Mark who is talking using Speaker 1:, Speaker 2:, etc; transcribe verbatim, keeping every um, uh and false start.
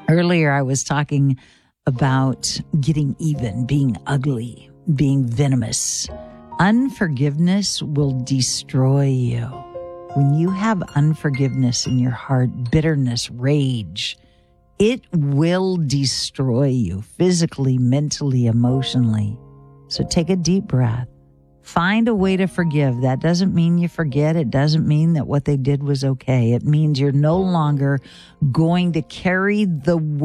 Speaker 1: Earlier, I was talking about getting even, being ugly, being venomous. Unforgiveness will destroy you. When you have unforgiveness in your heart, bitterness, rage, it will destroy you physically, mentally, emotionally. So take a deep breath. Find a way to forgive. That doesn't mean you forget. It doesn't mean that what they did was okay. It means you're no longer going to carry the weight